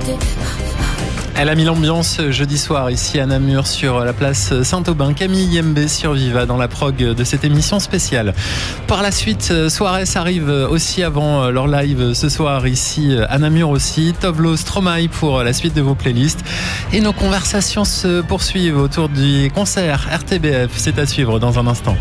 Elle a mis l'ambiance jeudi soir ici à Namur sur la place Saint-Aubin. Camille Yembe sur Viva dans la prog de cette émission spéciale. Par la suite, Suarez arrive aussi avant leur live ce soir ici à Namur aussi. Tovlo Stromae pour la suite de vos playlists. Et nos conversations se poursuivent autour du concert RTBF. C'est à suivre dans un instant.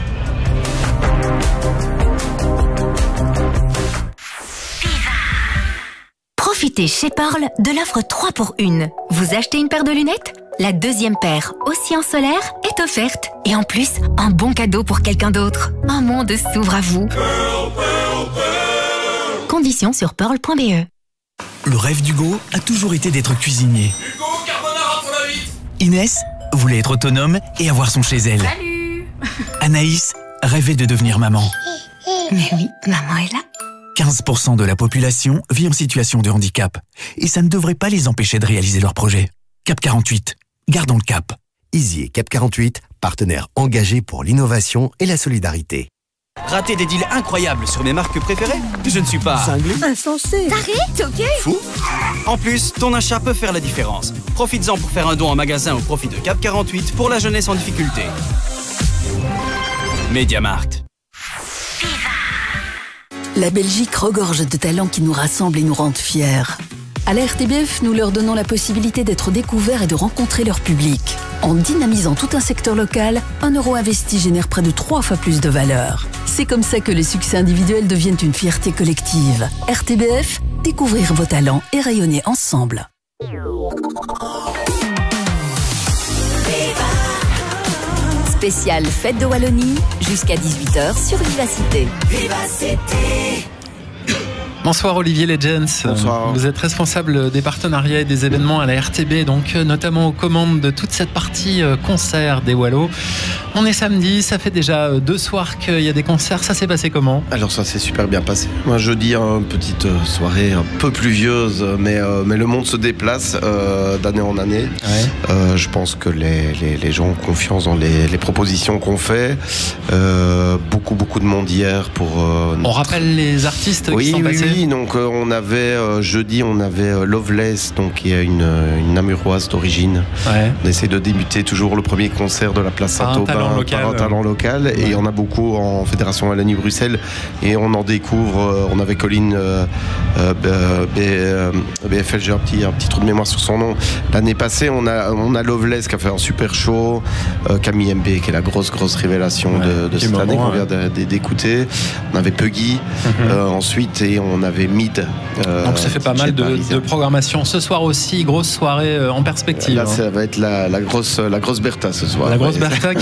Profitez chez Pearl de l'offre 3 pour 1. Vous achetez une paire de lunettes ? La deuxième paire, aussi en solaire, est offerte. Et en plus, un bon cadeau pour quelqu'un d'autre. Un monde s'ouvre à vous. Pearl, Pearl, Pearl. Conditions sur pearl.be. Le rêve d'Hugo a toujours été d'être cuisinier. Hugo, carbonara pour la vite. Inès voulait être autonome et avoir son chez elle. Salut. Anaïs rêvait de devenir maman. Mais oui, maman est là. 15% de la population vit en situation de handicap. Et ça ne devrait pas les empêcher de réaliser leurs projets. Cap 48, gardons le cap. Easy et Cap 48, partenaires engagés pour l'innovation et la solidarité. Rater des deals incroyables sur mes marques préférées ? Je ne suis pas... Cinglé ? Insensé. T'arrêtes, ok ? Fou ? En plus, ton achat peut faire la différence. Profites-en pour faire un don en magasin au profit de Cap 48 pour la jeunesse en difficulté. Mediamarkt. La Belgique regorge de talents qui nous rassemblent et nous rendent fiers. À la RTBF, nous leur donnons la possibilité d'être découverts et de rencontrer leur public. En dynamisant tout un secteur local, 1 euro investi génère près de 3 fois plus de valeur. C'est comme ça que les succès individuels deviennent une fierté collective. RTBF, découvrir vos talents et rayonner ensemble. Spécial Fête de Wallonie, jusqu'à 18h sur Vivacité. Bonsoir Olivier Legends. Bonsoir. Vous êtes responsable des partenariats et des événements à la RTB, donc notamment aux commandes de toute cette partie concert des Wallos. On est samedi, ça fait déjà 2 soirs qu'il y a des concerts. Ça s'est passé comment ? Alors ça s'est super bien passé. Moi jeudi, une petite soirée un peu pluvieuse, mais le monde se déplace d'année en année. Ouais. Je pense que les gens ont confiance dans les propositions qu'on fait. Beaucoup de monde hier pour... On rappelle les artistes qui sont passés. Oui, donc on avait jeudi, on avait Loveless, donc qui est une Namuroise d'origine. Ouais. On essaie de débuter toujours le premier concert de la place Saint-Aubin par un talent local. Ouais. Et il y en a beaucoup en Fédération Wallonie-Bruxelles. Et on en découvre, on avait Colline BFL, j'ai un petit trou de mémoire sur son nom. L'année passée, on a Loveless qui a fait un super show. Camille MB qui est la grosse révélation de cette année qu'on vient d'écouter. On avait Puggy ensuite, et on avait Mid. Donc ça fait pas mal de programmation. Ce soir aussi, grosse soirée en perspective. Là, ça va être la grosse Bertha ce soir. La grosse Bertha